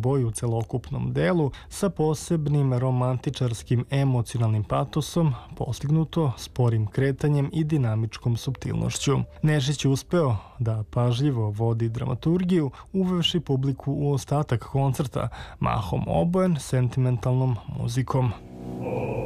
boj u celokupnom delu sa posebnim romantičarskim emocionalnim patosom, postignuto sporim kretanjem i dinamičkom suptilnošću. Nešić je uspeo da pažljivo vodi dramaturgiju, uvevši publiku u ostatak koncerta, mahom obojen sentimentalnom muzikom.